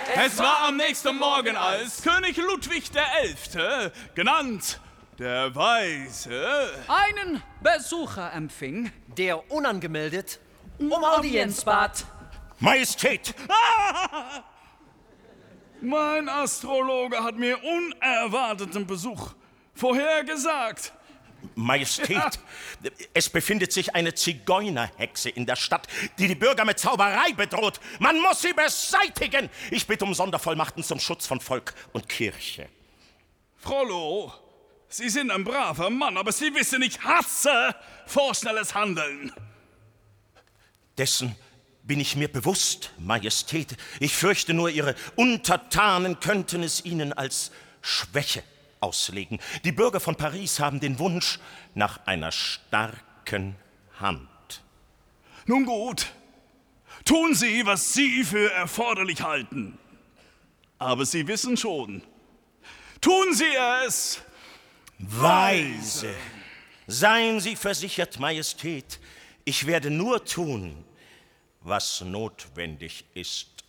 Es war am nächsten Morgen, als König Ludwig XI., genannt der Weise, einen Besucher empfing, der unangemeldet um Audienz bat. Majestät! Mein Astrologe hat mir unerwarteten Besuch vorhergesagt. Majestät, es befindet sich eine Zigeunerhexe in der Stadt, die die Bürger mit Zauberei bedroht. Man muss sie beseitigen. Ich bitte um Sondervollmachten zum Schutz von Volk und Kirche. Frollo, Sie sind ein braver Mann, aber Sie wissen, ich hasse vorschnelles Handeln. Dessen bin ich mir bewusst, Majestät. Ich fürchte nur, Ihre Untertanen könnten es Ihnen als Schwäche auslegen. Die Bürger von Paris haben den Wunsch nach einer starken Hand. Nun gut, tun Sie, was Sie für erforderlich halten. Aber Sie wissen schon, tun Sie es weise. Seien Sie versichert, Majestät, ich werde nur tun, was notwendig ist.